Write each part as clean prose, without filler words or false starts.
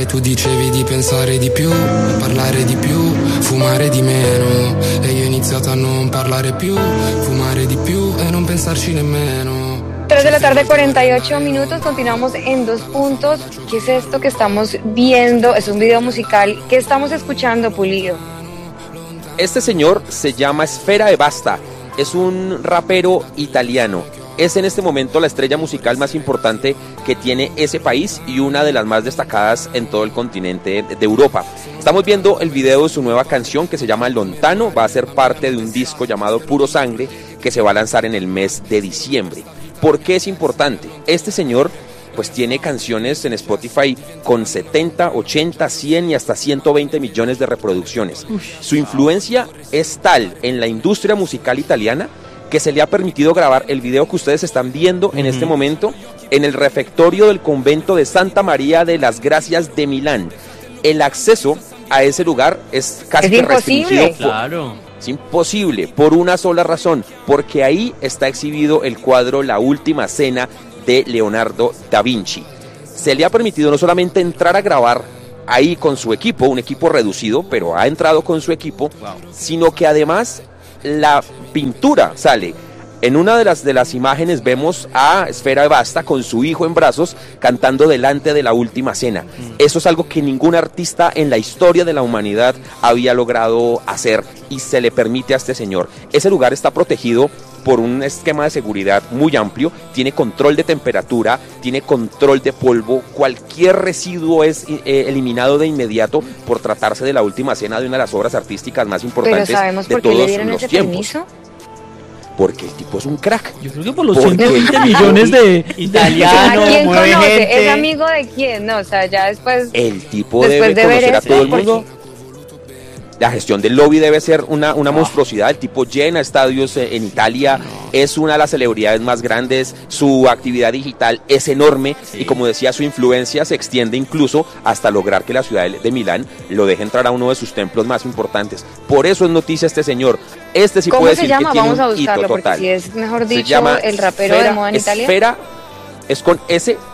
E tu dicevi di pensare di più, parlare di più, fumare di meno. E io ho iniziato a non parlare più, fumare di più e non pensarci nemmeno. 3 de la tarde, 48 minutos, continuamos en Dos Puntos. ¿Qué es esto que estamos viendo? Es un video musical. ¿Qué estamos escuchando, Pulido? Este señor se llama Sfera Ebbasta, es un rapero italiano. Es en este momento la estrella musical más importante que tiene ese país y una de las más destacadas en todo el continente de Europa. Estamos viendo el video de su nueva canción que se llama Lontano, va a ser parte de un disco llamado Puro Sangre que se va a lanzar en el mes de diciembre. ¿Por qué es importante? Este señor pues tiene canciones en Spotify con 70, 80, 100 y hasta 120 millones de reproducciones. Su influencia es tal en la industria musical italiana que se le ha permitido grabar el video que ustedes están viendo en este momento en el refectorio del convento de Santa María de las Gracias de Milán. El acceso a ese lugar es casi que restringido. Claro. Es imposible, por una sola razón, porque ahí está exhibido el cuadro La Última Cena de Leonardo da Vinci. Se le ha permitido no solamente entrar a grabar ahí con su equipo, un equipo reducido, pero ha entrado con su equipo, sino que además la pintura sale. En una de las imágenes vemos a Sfera Ebbasta con su hijo en brazos cantando delante de La Última Cena. Eso es algo que ningún artista en la historia de la humanidad había logrado hacer y se le permite a este señor. Ese lugar está protegido por un esquema de seguridad muy amplio, tiene control de temperatura, tiene control de polvo, cualquier residuo es eliminado de inmediato por tratarse de La Última Cena, de una de las obras artísticas más importantes de todos los tiempos. ¿Pero sabemos por qué le dieron ese permiso? Porque el tipo es un crack. Yo creo que por los 120 millones de italianos. ¿A quién conoce? ¿Es amigo de quién? No, o sea, ya después. El tipo debe conocer a todo el mundo. La gestión del lobby debe ser una monstruosidad. El tipo llena estadios en Italia, es una de las celebridades más grandes, su actividad digital es enorme y como decía, su influencia se extiende incluso hasta lograr que la ciudad de Milán lo deje entrar a uno de sus templos más importantes. Por eso es noticia este señor. Este sí ¿cómo puede se decir llama? que tiene Vamos a un hito buscarlo, porque total. si es, mejor Se dicho, llama el rapero Sfera, de moda en Italia. Sfera, es con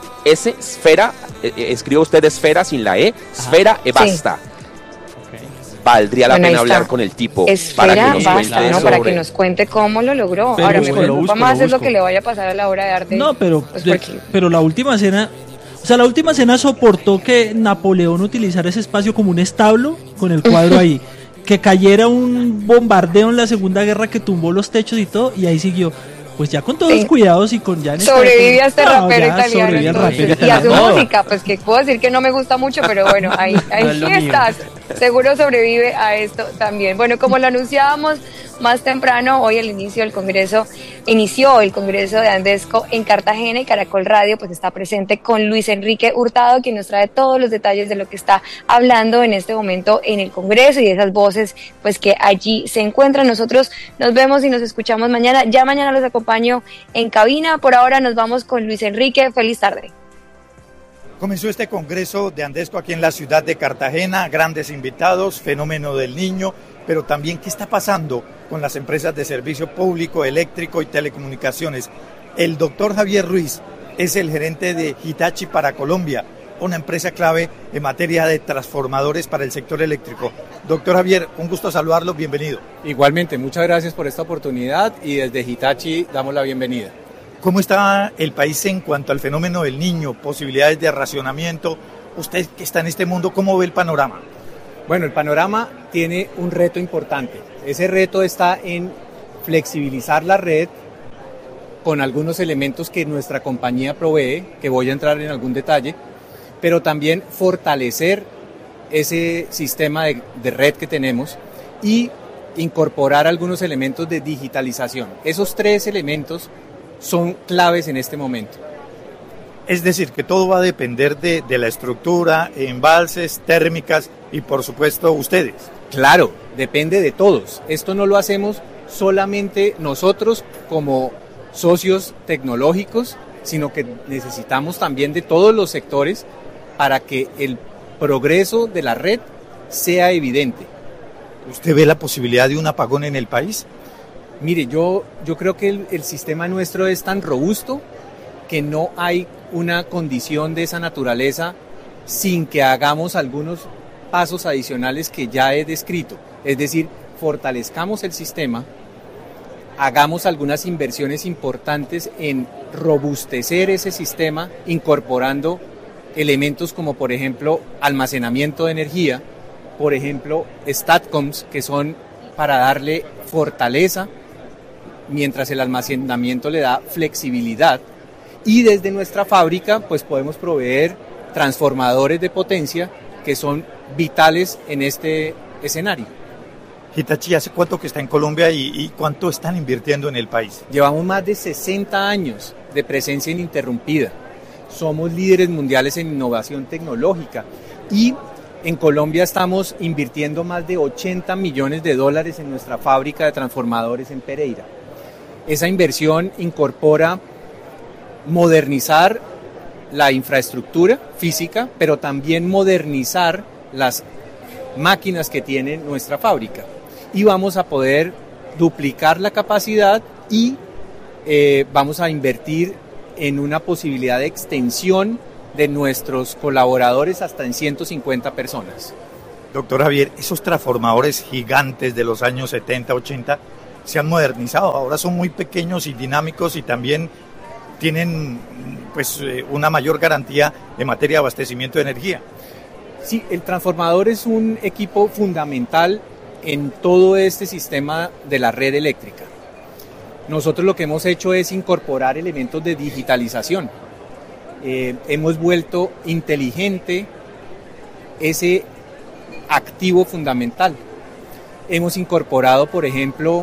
Sfera, escribe usted Esfera sin la E, Sfera Ebbasta. Sí. Valdría la pena hablar con el tipo Esfera, para que nos cuente ¿no? Para que nos cuente cómo lo logró. Pero ahora me bueno, preocupa más es lo que le vaya a pasar a la obra de arte. No, pero, pues pero La Última Cena, o sea, La Última Cena soportó que Napoleón utilizara ese espacio como un establo con el cuadro ahí, que cayera un bombardeo en la Segunda Guerra que tumbó los techos y todo, y ahí siguió. Pues ya con todos los cuidados y con ya en sobrevive a este rapero italiano. Y a su música, pues que puedo decir que no me gusta mucho, pero bueno, ahí sí estás. Seguro sobrevive a esto también. Bueno, como lo anunciábamos más temprano, hoy inició el Congreso de Andesco en Cartagena y Caracol Radio pues está presente con Luis Enrique Hurtado, quien nos trae todos los detalles de lo que está hablando en este momento en el Congreso y de esas voces pues que allí se encuentran. Nosotros nos vemos y nos escuchamos mañana. Ya mañana los acompaño en cabina. Por ahora nos vamos con Luis Enrique. Feliz tarde. Comenzó este Congreso de Andesco aquí en la ciudad de Cartagena, grandes invitados, fenómeno del niño, pero también qué está pasando con las empresas de servicio público, eléctrico y telecomunicaciones. El doctor Javier Ruiz es el gerente de Hitachi para Colombia, una empresa clave en materia de transformadores para el sector eléctrico. Doctor Javier, un gusto saludarlo, bienvenido. Igualmente, muchas gracias por esta oportunidad y desde Hitachi damos la bienvenida. ¿Cómo está el país en cuanto al fenómeno del niño, posibilidades de racionamiento? Usted que está en este mundo, ¿cómo ve el panorama? Bueno, el panorama tiene un reto importante. Ese reto está en flexibilizar la red con algunos elementos que nuestra compañía provee, que voy a entrar en algún detalle, pero también fortalecer ese sistema de red que tenemos y incorporar algunos elementos de digitalización. Esos tres elementos son claves en este momento. Es decir, que todo va a depender de la estructura, embalses, térmicas y por supuesto ustedes. Claro, depende de todos. Esto no lo hacemos solamente nosotros como socios tecnológicos, sino que necesitamos también de todos los sectores para que el progreso de la red sea evidente. ¿Usted ve la posibilidad de un apagón en el país? Mire, yo creo que el sistema nuestro es tan robusto que no hay una condición de esa naturaleza sin que hagamos algunos pasos adicionales que ya he descrito. Es decir, fortalezcamos el sistema, hagamos algunas inversiones importantes en robustecer ese sistema, incorporando elementos como, por ejemplo, almacenamiento de energía, por ejemplo, STATCOMs, que son para darle fortaleza, mientras el almacenamiento le da flexibilidad. Y desde nuestra fábrica, pues podemos proveer transformadores de potencia que son vitales en este escenario. Hitachi, ¿hace cuánto que está en Colombia y cuánto están invirtiendo en el país? Llevamos más de 60 años de presencia ininterrumpida. Somos líderes mundiales en innovación tecnológica y en Colombia estamos invirtiendo más de $80 millones en nuestra fábrica de transformadores en Pereira. Esa inversión incorpora modernizar la infraestructura física, pero también modernizar las máquinas que tiene nuestra fábrica. Y vamos a poder duplicar la capacidad y vamos a invertir en una posibilidad de extensión de nuestros colaboradores hasta en 150 personas. Doctor Javier, esos transformadores gigantes de los años 70, 80 se han modernizado, ahora son muy pequeños y dinámicos y también tienen pues una mayor garantía en materia de abastecimiento de energía. Sí, el transformador es un equipo fundamental en todo este sistema de la red eléctrica. Nosotros lo que hemos hecho es incorporar elementos de digitalización. Hemos vuelto inteligente ese activo fundamental. Hemos incorporado, por ejemplo,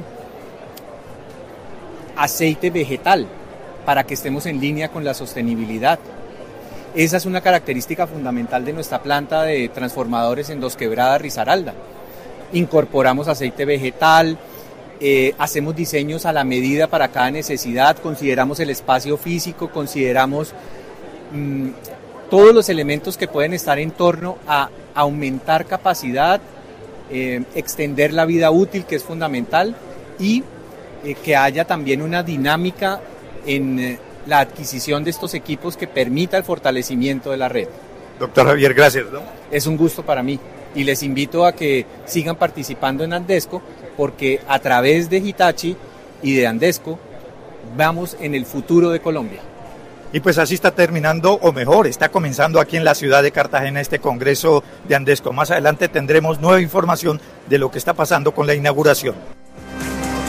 aceite vegetal para que estemos en línea con la sostenibilidad. Esa es una característica fundamental de nuestra planta de transformadores en Dos Quebradas, Risaralda. Incorporamos aceite vegetal, hacemos diseños a la medida para cada necesidad, consideramos el espacio físico, consideramos todos los elementos que pueden estar en torno a aumentar capacidad, extender la vida útil, que es fundamental, y que haya también una dinámica en la adquisición de estos equipos que permita el fortalecimiento de la red. Doctor Javier, gracias, ¿no? Es un gusto para mí y les invito a que sigan participando en Andesco, porque a través de Hitachi y de Andesco vamos en el futuro de Colombia. Y pues así está terminando, o mejor, está comenzando aquí en la ciudad de Cartagena este congreso de Andesco. Más adelante tendremos nueva información de lo que está pasando con la inauguración.